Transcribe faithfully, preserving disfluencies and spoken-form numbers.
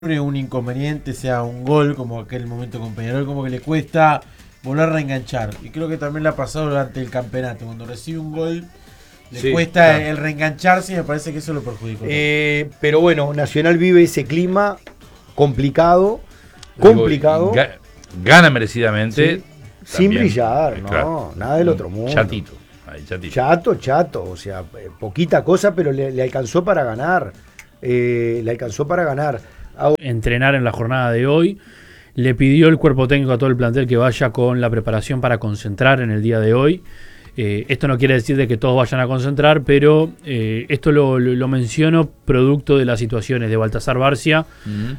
un inconveniente, sea un gol, como aquel momento con Peñarol, como que le cuesta volver a reenganchar. Y creo que también le ha pasado durante el campeonato. Cuando recibe un gol, le sí, cuesta claro. el reengancharse y me parece que eso lo perjudicó. Eh, pero bueno, Nacional vive ese clima complicado, complicado. Digo, gana merecidamente. Sí, sin brillar, no, claro, nada del otro mundo. Chatito, ahí, chatito. Chato, chato, o sea, poquita cosa, pero le, le alcanzó para ganar. Eh, le alcanzó para ganar. Entrenar en la jornada de hoy. Le pidió el cuerpo técnico a todo el plantel que vaya con la preparación para concentrar en el día de hoy. Eh, esto no quiere decir de que todos vayan a concentrar, pero eh, esto lo, lo, lo menciono producto de las situaciones de Baltasar Barcia, uh-huh.